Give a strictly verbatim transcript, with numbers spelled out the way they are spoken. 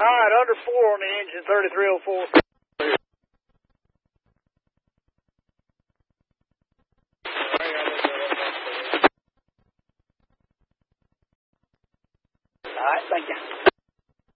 All right, under four on the engine, thirty-three oh four. All right, thank you.